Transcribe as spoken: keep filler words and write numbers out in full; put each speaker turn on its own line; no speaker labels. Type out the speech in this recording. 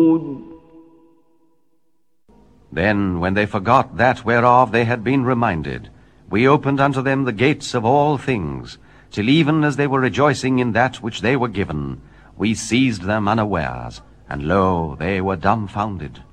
Then, when they forgot that whereof they had been reminded, we opened unto them the gates of all things, till even as they were rejoicing in that which they were given, we seized them unawares, and lo, they were dumbfounded.